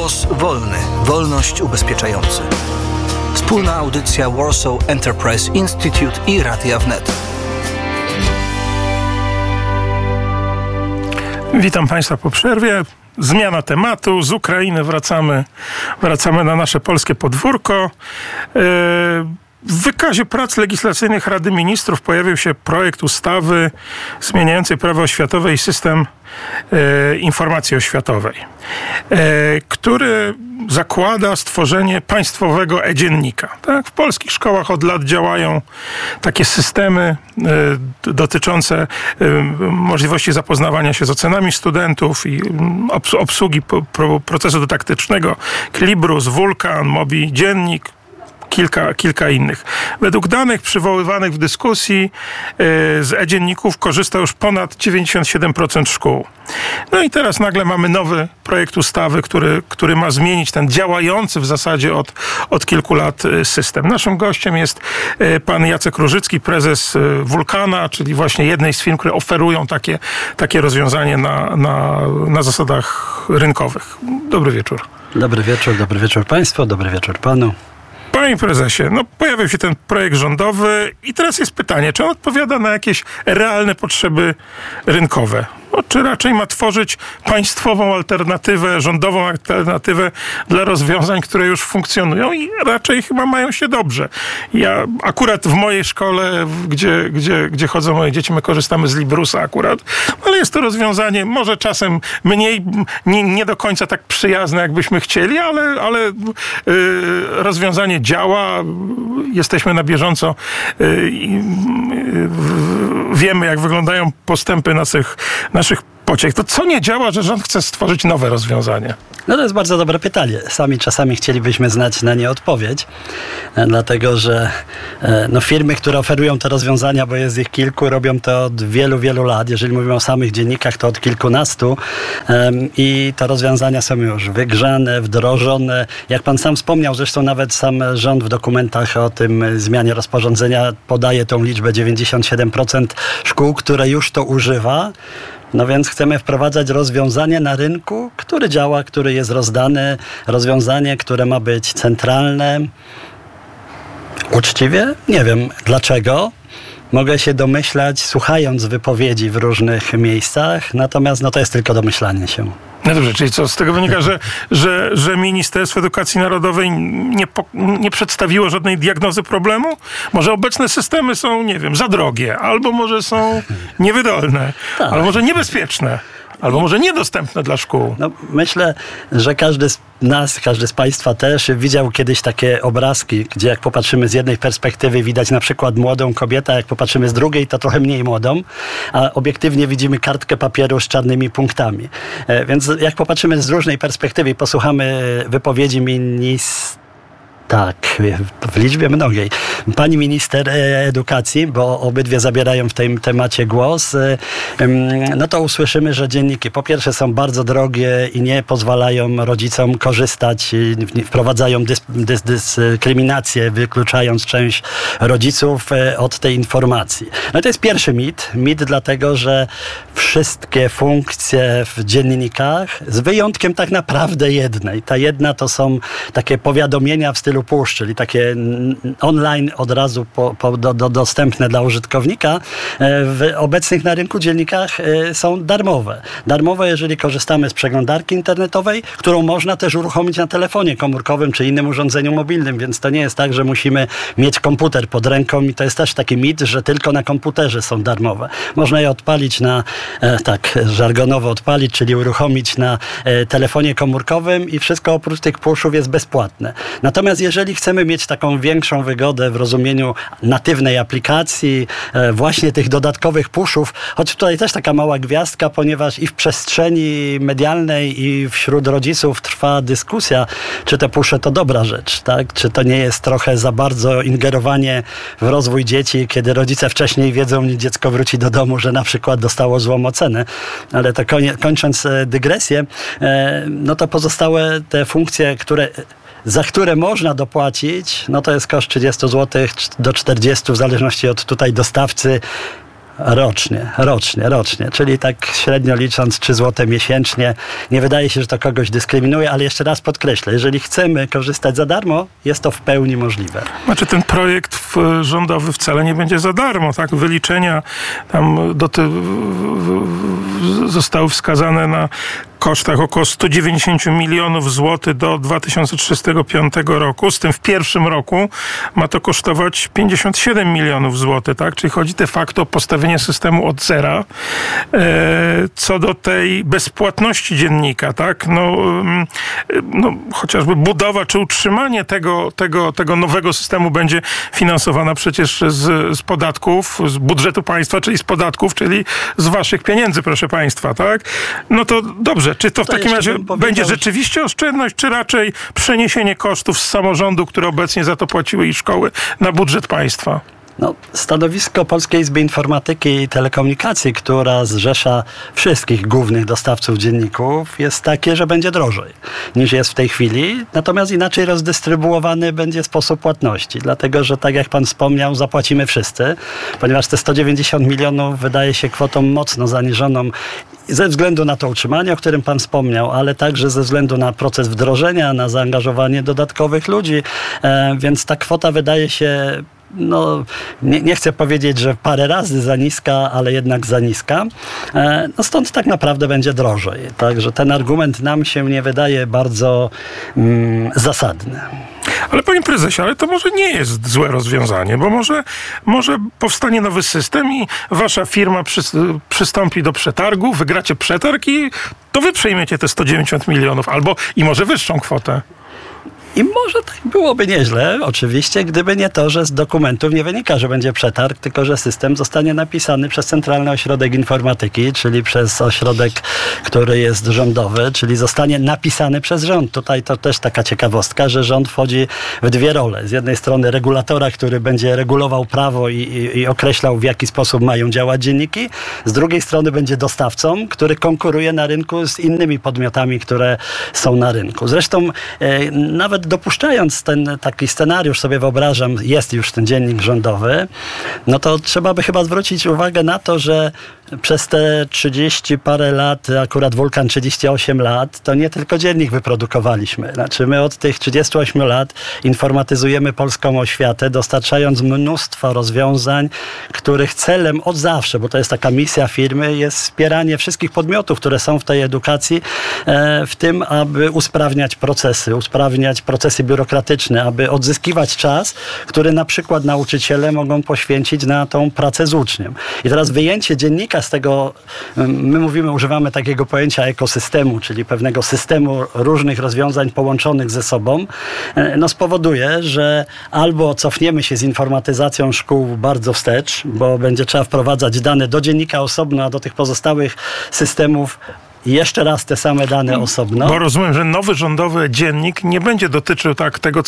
Głos wolny. Wolność ubezpieczający. Wspólna audycja Warsaw Enterprise Institute i Radia Wnet. Witam Państwa po przerwie. Zmiana tematu. Z Ukrainy wracamy na nasze polskie podwórko. W wykazie prac legislacyjnych Rady Ministrów pojawił się projekt ustawy zmieniającej prawo oświatowe i system informacji oświatowej, który zakłada stworzenie państwowego e-dziennika. Tak? W polskich szkołach od lat działają takie systemy dotyczące możliwości zapoznawania się z ocenami studentów i obsługi procesu dydaktycznego. Klibrus, Wulkan, Mobi Dziennik, kilka innych. Według danych przywoływanych w dyskusji z e-dzienników korzysta już ponad 97% szkół. No i teraz nagle mamy nowy projekt ustawy, który ma zmienić ten działający w zasadzie od kilku lat system. Naszym gościem jest pan Jacek Różycki, prezes Wulkana, czyli właśnie jednej z firm, które oferują takie rozwiązanie na zasadach rynkowych. Dobry wieczór. Dobry wieczór Państwu, dobry wieczór Panu. Panie prezesie, pojawił się ten projekt rządowy i teraz jest pytanie, czy on odpowiada na jakieś realne potrzeby rynkowe? Czy raczej ma tworzyć państwową alternatywę, rządową alternatywę dla rozwiązań, które już funkcjonują i raczej chyba mają się dobrze. Ja akurat w mojej szkole, gdzie chodzą moje dzieci, my korzystamy z Librusa akurat, ale jest to rozwiązanie może czasem mniej, nie do końca tak przyjazne, jakbyśmy chcieli, ale rozwiązanie działa, jesteśmy na bieżąco, wiemy, jak wyglądają postępy naszych pociech. To co nie działa, że rząd chce stworzyć nowe rozwiązanie? No to jest bardzo dobre pytanie. Sami czasami chcielibyśmy znać na nie odpowiedź, dlatego że firmy, które oferują te rozwiązania, bo jest ich kilku, robią to od wielu, wielu lat. Jeżeli mówimy o samych dziennikach, to od kilkunastu i te rozwiązania są już wygrzane, wdrożone. Jak pan sam wspomniał, zresztą nawet sam rząd w dokumentach o tym zmianie rozporządzenia podaje tą liczbę 97% szkół, które już to używa. No więc chcemy wprowadzać rozwiązanie na rynku, który działa, który jest rozdany, rozwiązanie, które ma być centralne. Uczciwie? Nie wiem dlaczego. Mogę się domyślać, słuchając wypowiedzi w różnych miejscach, natomiast to jest tylko domyślanie się. No dobrze, czyli co, z tego wynika, że Ministerstwo Edukacji Narodowej nie przedstawiło żadnej diagnozy problemu? Może obecne systemy są, nie wiem, za drogie, albo może są niewydolne, tak, albo może niebezpieczne, albo może niedostępne dla szkół. Myślę, że każdy z nas, każdy z Państwa też widział kiedyś takie obrazki, gdzie jak popatrzymy z jednej perspektywy, widać na przykład młodą kobietę, jak popatrzymy z drugiej, to trochę mniej młodą, a obiektywnie widzimy kartkę papieru z czarnymi punktami. Więc jak popatrzymy z różnej perspektywy i posłuchamy wypowiedzi w liczbie mnogiej. Pani minister edukacji, bo obydwie zabierają w tym temacie głos, to usłyszymy, że dzienniki po pierwsze są bardzo drogie i nie pozwalają rodzicom korzystać, wprowadzają dyskryminację, wykluczając część rodziców od tej informacji. To jest pierwszy mit. Mit dlatego, że wszystkie funkcje w dziennikach, z wyjątkiem tak naprawdę jednej. Ta jedna to są takie powiadomienia w stylu push, czyli takie online od razu dostępne dla użytkownika. W obecnych na rynku dziennikach są darmowe. Darmowe, jeżeli korzystamy z przeglądarki internetowej, którą można też uruchomić na telefonie komórkowym czy innym urządzeniu mobilnym, więc to nie jest tak, że musimy mieć komputer pod ręką i to jest też taki mit, że tylko na komputerze są darmowe. Można je odpalić żargonowo odpalić, czyli uruchomić na telefonie komórkowym i wszystko oprócz tych pushów jest bezpłatne. Natomiast jeżeli chcemy mieć taką większą wygodę w rozumieniu natywnej aplikacji, właśnie tych dodatkowych pushów, choć tutaj też taka mała gwiazdka, ponieważ i w przestrzeni medialnej i wśród rodziców trwa dyskusja, czy te pusze to dobra rzecz, tak? Czy to nie jest trochę za bardzo ingerowanie w rozwój dzieci, kiedy rodzice wcześniej wiedzą, nim dziecko wróci do domu, że na przykład dostało złą ocenę. Ale to kończąc dygresję, to pozostałe te funkcje, za które można dopłacić, to jest koszt 30 zł do 40 w zależności od tutaj dostawcy. Rocznie. Czyli tak średnio licząc 3 zł miesięcznie. Nie wydaje się, że to kogoś dyskryminuje, ale jeszcze raz podkreślę, jeżeli chcemy korzystać za darmo, jest to w pełni możliwe. Znaczy ten projekt rządowy wcale nie będzie za darmo, tak? Wyliczenia tam zostały wskazane na kosztach około 190 milionów złotych do 2035 roku. Z tym w pierwszym roku ma to kosztować 57 milionów złotych, tak? Czyli chodzi de facto o postawienie systemu od zera. Co do tej bezpłatności dziennika, tak? Chociażby budowa czy utrzymanie tego nowego systemu będzie finansowana przecież z podatków, z budżetu państwa, czyli z podatków, czyli z waszych pieniędzy, proszę państwa, tak? No to dobrze. Czy to w takim razie będzie rzeczywiście oszczędność, czy raczej przeniesienie kosztów z samorządu, które obecnie za to płaciły i szkoły, na budżet państwa? Stanowisko Polskiej Izby Informatyki i Telekomunikacji, która zrzesza wszystkich głównych dostawców dzienników, jest takie, że będzie drożej niż jest w tej chwili, natomiast inaczej rozdystrybuowany będzie sposób płatności, dlatego że tak jak pan wspomniał, zapłacimy wszyscy, ponieważ te 190 milionów wydaje się kwotą mocno zaniżoną ze względu na to utrzymanie, o którym pan wspomniał, ale także ze względu na proces wdrożenia, na zaangażowanie dodatkowych ludzi, więc ta kwota wydaje się nie chcę powiedzieć, że parę razy za niska, ale jednak za niska. Stąd tak naprawdę będzie drożej. Także ten argument nam się nie wydaje bardzo zasadny. Ale panie prezesie, ale to może nie jest złe rozwiązanie, bo może powstanie nowy system i wasza firma przystąpi do przetargu, wygracie przetarg i to wy przejmiecie te 190 milionów albo i może wyższą kwotę. I może tak byłoby nieźle, oczywiście, gdyby nie to, że z dokumentów nie wynika, że będzie przetarg, tylko że system zostanie napisany przez Centralny Ośrodek Informatyki, czyli przez ośrodek, który jest rządowy, czyli zostanie napisany przez rząd. Tutaj to też taka ciekawostka, że rząd wchodzi w dwie role. Z jednej strony regulatora, który będzie regulował prawo i określał, w jaki sposób mają działać dzienniki. Z drugiej strony będzie dostawcą, który konkuruje na rynku z innymi podmiotami, które są na rynku. Zresztą nawet dopuszczając ten taki scenariusz, sobie wyobrażam, jest już ten dziennik rządowy, no to trzeba by chyba zwrócić uwagę na to, że przez te 30 parę lat, akurat Wulkan 38 lat, to nie tylko dziennik wyprodukowaliśmy. Znaczy my od tych 38 lat informatyzujemy polską oświatę, dostarczając mnóstwo rozwiązań, których celem od zawsze, bo to jest taka misja firmy, jest wspieranie wszystkich podmiotów, które są w tej edukacji, w tym, aby usprawniać procesy biurokratyczne, aby odzyskiwać czas, który na przykład nauczyciele mogą poświęcić na tą pracę z uczniem. I teraz wyjęcie dziennika z tego, my używamy takiego pojęcia ekosystemu, czyli pewnego systemu różnych rozwiązań połączonych ze sobą, spowoduje, że albo cofniemy się z informatyzacją szkół bardzo wstecz, bo będzie trzeba wprowadzać dane do dziennika osobno, a do tych pozostałych systemów jeszcze raz te same dane osobno. Bo rozumiem, że nowy rządowy dziennik nie będzie dotyczył tego,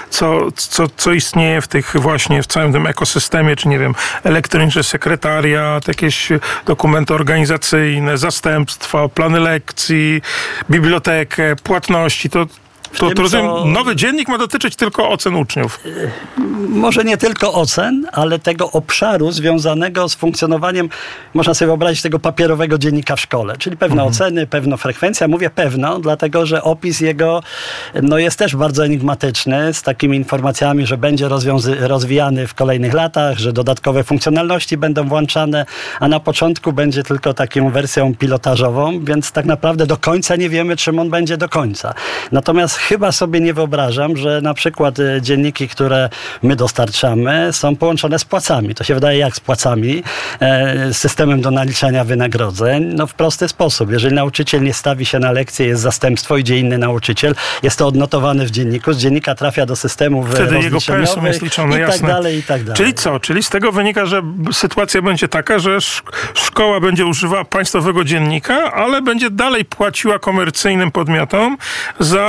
co istnieje w całym tym ekosystemie, czy nie wiem, elektroniczny sekretariat, jakieś dokumenty organizacyjne, zastępstwa, plany lekcji, bibliotekę, płatności. To nowy dziennik ma dotyczyć tylko ocen uczniów. Może nie tylko ocen, ale tego obszaru związanego z funkcjonowaniem, można sobie wyobrazić, tego papierowego dziennika w szkole. Czyli pewne oceny, pewna frekwencja. Mówię pewno, dlatego że opis jego jest też bardzo enigmatyczny, z takimi informacjami, że będzie rozwijany w kolejnych latach, że dodatkowe funkcjonalności będą włączane, a na początku będzie tylko taką wersją pilotażową, więc tak naprawdę do końca nie wiemy, czym on będzie do końca. Natomiast chyba sobie nie wyobrażam, że na przykład dzienniki, które my dostarczamy, są połączone z płacami. To się wydaje jak z płacami, z systemem do naliczania wynagrodzeń. W prosty sposób. Jeżeli nauczyciel nie stawi się na lekcję, jest zastępstwo, idzie inny nauczyciel, jest to odnotowane w dzienniku, z dziennika trafia do systemów wtedy jego pensum jest liczone, i tak dalej, i tak dalej. Czyli co? Czyli z tego wynika, że sytuacja będzie taka, że szkoła będzie używała państwowego dziennika, ale będzie dalej płaciła komercyjnym podmiotom za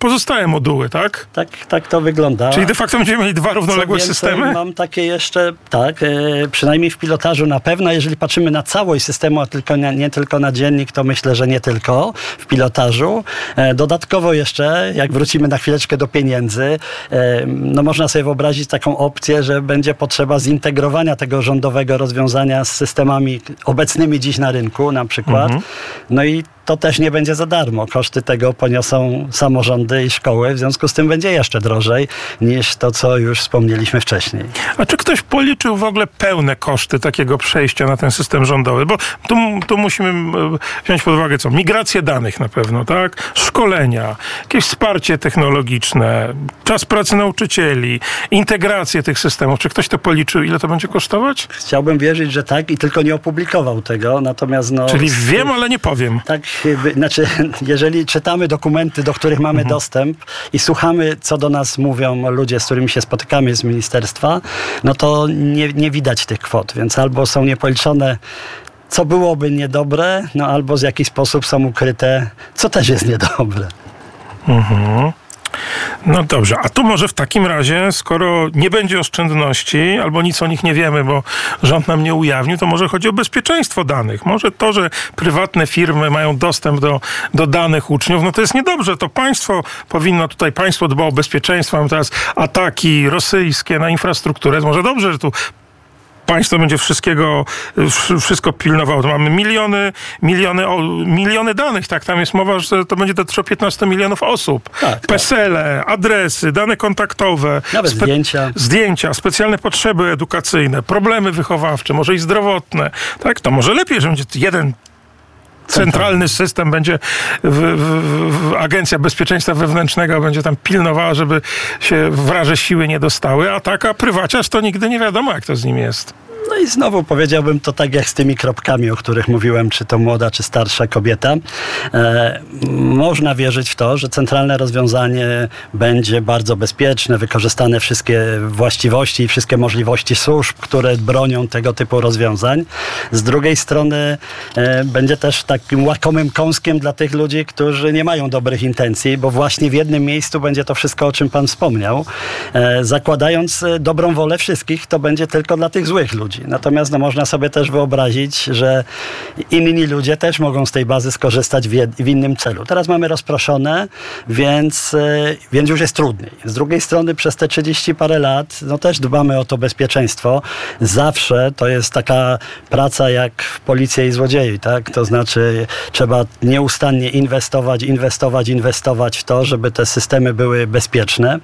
pozostałe moduły, tak? Tak to wygląda. Czyli de facto będziemy mieli dwa równoległe systemy? Mam takie jeszcze, przynajmniej w pilotażu na pewno. Jeżeli patrzymy na całość systemu, a nie tylko na dziennik, to myślę, że nie tylko w pilotażu. Dodatkowo jeszcze, jak wrócimy na chwileczkę do pieniędzy, no można sobie wyobrazić taką opcję, że będzie potrzeba zintegrowania tego rządowego rozwiązania z systemami obecnymi dziś na rynku na przykład. No i to też nie będzie za darmo. Koszty tego poniosą samorządy i szkoły, w związku z tym będzie jeszcze drożej niż to, co już wspomnieliśmy wcześniej. A czy ktoś policzył w ogóle pełne koszty takiego przejścia na ten system rządowy? Bo tu musimy wziąć pod uwagę co? Migrację danych na pewno, tak? Szkolenia, jakieś wsparcie technologiczne, czas pracy nauczycieli, integrację tych systemów. Czy ktoś to policzył? Ile to będzie kosztować? Chciałbym wierzyć, że tak i tylko nie opublikował tego, natomiast Czyli wiem, ale nie powiem. Tak, znaczy, jeżeli czytamy dokumenty, do których mamy dostęp i słuchamy, co do nas mówią ludzie, z którymi się spotykamy z ministerstwa, no to nie widać tych kwot, więc albo są niepoliczone, co byłoby niedobre, no albo w jakiś sposób są ukryte, co też jest niedobre. No dobrze, a tu może w takim razie, skoro nie będzie oszczędności, albo nic o nich nie wiemy, bo rząd nam nie ujawnił, to może chodzi o bezpieczeństwo danych. Może to, że prywatne firmy mają dostęp do danych uczniów, no to jest niedobrze. To państwo dba o bezpieczeństwo. Mamy teraz ataki rosyjskie na infrastrukturę. Może dobrze, że tu państwo będzie wszystko pilnowało. To mamy miliony danych, tak? Tam jest mowa, że to będzie dotyczyło 15 milionów osób. Tak, PESEL-e, adresy, dane kontaktowe. Nawet zdjęcia, specjalne potrzeby edukacyjne, problemy wychowawcze, może i zdrowotne. Tak? To może lepiej, że będzie jeden centralny system, będzie Agencja Bezpieczeństwa Wewnętrznego będzie tam pilnowała, żeby się wraże siły nie dostały, a taka prywaciarz to nigdy nie wiadomo, jak to z nim jest. No i znowu powiedziałbym to tak jak z tymi kropkami, o których mówiłem, czy to młoda, czy starsza kobieta. Można wierzyć w to, że centralne rozwiązanie będzie bardzo bezpieczne, wykorzystane wszystkie właściwości i wszystkie możliwości służb, które bronią tego typu rozwiązań. Z drugiej strony będzie też takim łakomym kąskiem dla tych ludzi, którzy nie mają dobrych intencji, bo właśnie w jednym miejscu będzie to wszystko, o czym pan wspomniał. Zakładając dobrą wolę wszystkich, to będzie tylko dla tych złych ludzi. Natomiast można sobie też wyobrazić, że inni ludzie też mogą z tej bazy skorzystać w innym celu. Teraz mamy rozproszone, więc już jest trudniej. Z drugiej strony przez te 30 parę lat też dbamy o to bezpieczeństwo. Zawsze to jest taka praca jak w Policji i złodziei, tak? To znaczy trzeba nieustannie inwestować w to, żeby te systemy były bezpieczne.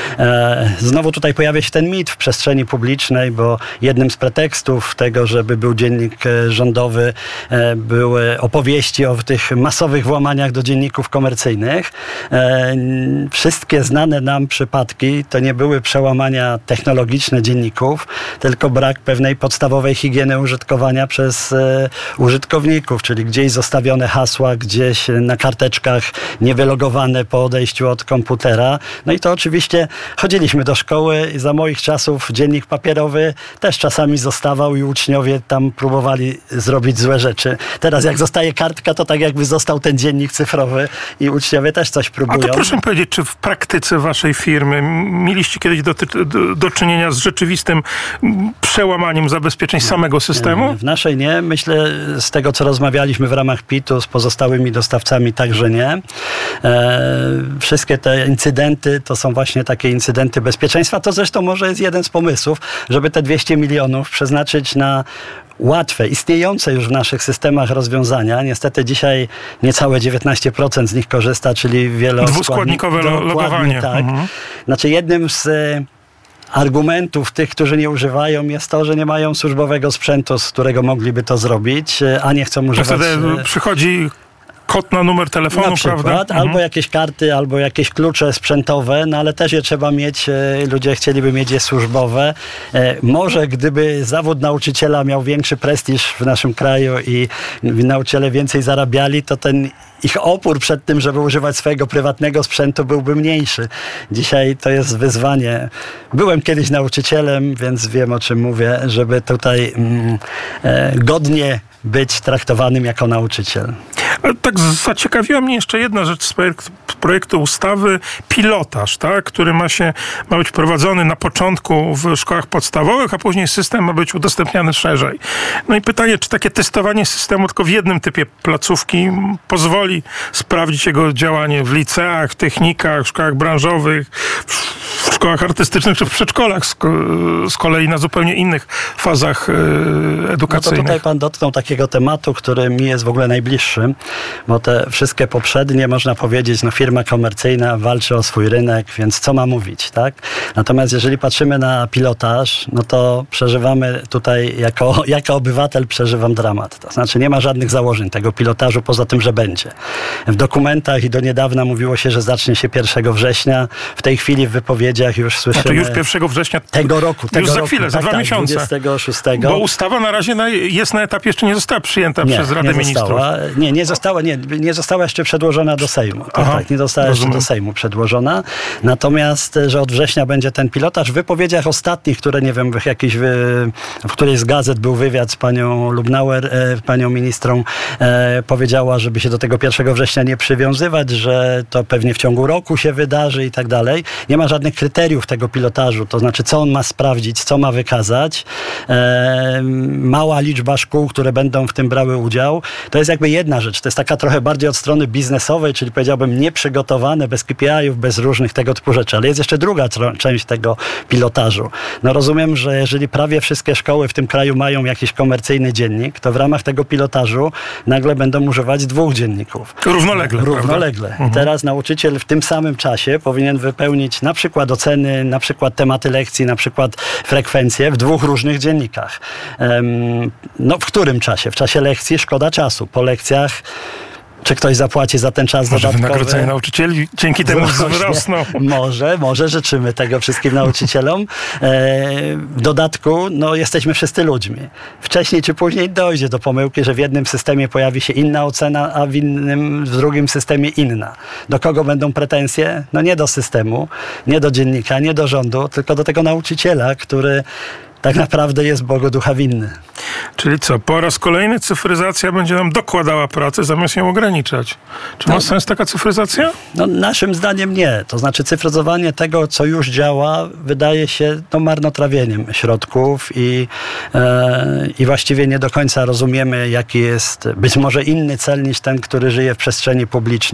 Znowu tutaj pojawia się ten mit w przestrzeni publicznej, bo jednym z pretekstów tego, żeby był dziennik rządowy, były opowieści o tych masowych włamaniach do dzienników komercyjnych. Wszystkie znane nam przypadki to nie były przełamania technologiczne dzienników, tylko brak pewnej podstawowej higieny użytkowania przez użytkowników, czyli gdzieś zostawione hasła, gdzieś na karteczkach niewylogowane po odejściu od komputera. No i to oczywiście chodziliśmy do szkoły i za moich czasów dziennik papierowy też czasami zostawał i uczniowie tam próbowali zrobić złe rzeczy. Teraz jak zostaje kartka, to tak jakby został ten dziennik cyfrowy i uczniowie też coś próbują. A to proszę mi powiedzieć, czy w praktyce waszej firmy mieliście kiedyś do czynienia z rzeczywistym przełamaniem zabezpieczeń samego systemu? W naszej nie. Myślę, z tego co rozmawialiśmy w ramach PIT-u z pozostałymi dostawcami, także nie. Wszystkie te incydenty to są właśnie takie incydenty bezpieczeństwa. To zresztą może jest jeden z pomysłów, żeby te 200 milionów przeznaczyć na łatwe, istniejące już w naszych systemach rozwiązania. Niestety dzisiaj niecałe 19% z nich korzysta, czyli dwuskładnikowe logowanie. Tak. Znaczy jednym z argumentów tych, którzy nie używają, jest to, że nie mają służbowego sprzętu, z którego mogliby to zrobić, a nie chcą używać. Wtedy przychodzi kod na numer telefonu, na przykład, prawda? Albo jakieś karty, albo jakieś klucze sprzętowe, no ale też je trzeba mieć, ludzie chcieliby mieć je służbowe. Może gdyby zawód nauczyciela miał większy prestiż w naszym kraju i nauczyciele więcej zarabiali, to ten ich opór przed tym, żeby używać swojego prywatnego sprzętu, byłby mniejszy. Dzisiaj to jest wyzwanie. Byłem kiedyś nauczycielem, więc wiem, o czym mówię, żeby tutaj godnie być traktowanym jako nauczyciel. Tak zaciekawiła mnie jeszcze jedna rzecz z projektu ustawy pilotaż, tak, który ma być prowadzony na początku w szkołach podstawowych, a później system ma być udostępniany szerzej. No i pytanie, czy takie testowanie systemu tylko w jednym typie placówki pozwoli sprawdzić jego działanie w liceach, technikach, szkołach branżowych, w szkołach artystycznych czy w przedszkolach z kolei na zupełnie innych fazach edukacyjnych. No to tutaj pan dotknął takiego tematu, który mi jest w ogóle najbliższy, bo te wszystkie poprzednie, można powiedzieć, firma komercyjna walczy o swój rynek, więc co ma mówić, tak? Natomiast jeżeli patrzymy na pilotaż, no to przeżywamy tutaj, jako obywatel przeżywam dramat. To znaczy nie ma żadnych założeń tego pilotażu, poza tym, że będzie. W dokumentach i do niedawna mówiło się, że zacznie się 1 września. W tej chwili w wypowiedziach już słyszymy... Znaczy już 1 września tego roku. Już za chwilę, za 2 miesiące. 26. Bo ustawa na razie jest na etapie, jeszcze nie została przyjęta przez Radę Ministrów. Nie została jeszcze przedłożona do Sejmu. Nie została jeszcze do Sejmu przedłożona. Natomiast, że od września będzie ten pilotaż. W wypowiedziach ostatnich, które nie wiem, w którejś z gazet był wywiad z panią Lubnauer, panią ministrą, powiedziała, żeby się do tego 1 września nie przywiązywać, że to pewnie w ciągu roku się wydarzy i tak dalej. Nie ma żadnych kryteriów tego pilotażu, to znaczy co on ma sprawdzić, co ma wykazać. Mała liczba szkół, które będą w tym brały udział. To jest jakby jedna rzecz. To jest taka trochę bardziej od strony biznesowej, czyli powiedziałbym nieprzygotowane, bez KPI-ów, bez różnych tego typu rzeczy. Ale jest jeszcze druga część tego pilotażu. No rozumiem, że jeżeli prawie wszystkie szkoły w tym kraju mają jakiś komercyjny dziennik, to w ramach tego pilotażu nagle będą używać 2 dzienników. Równolegle. I teraz nauczyciel w tym samym czasie powinien wypełnić na przykład oceny, na przykład tematy lekcji, na przykład frekwencje w 2 różnych dziennikach. No w którym czasie? W czasie lekcji szkoda czasu. Po lekcjach czy ktoś zapłaci za ten czas dodatkowy? Wynagrodzenie nauczycieli dzięki temu wzrosną. Może życzymy tego wszystkim nauczycielom. W dodatku, jesteśmy wszyscy ludźmi. Wcześniej czy później dojdzie do pomyłki, że w jednym systemie pojawi się inna ocena, a w drugim systemie inna. Do kogo będą pretensje? Nie do systemu, nie do dziennika, nie do rządu, tylko do tego nauczyciela, który tak naprawdę jest Bogu ducha winny. Czyli co, po raz kolejny cyfryzacja będzie nam dokładała pracy, zamiast ją ograniczać. Czy ma sens taka cyfryzacja? Naszym zdaniem nie. To znaczy cyfryzowanie tego, co już działa, wydaje się marnotrawieniem środków i właściwie nie do końca rozumiemy, jaki jest być może inny cel niż ten, który żyje w przestrzeni publicznej.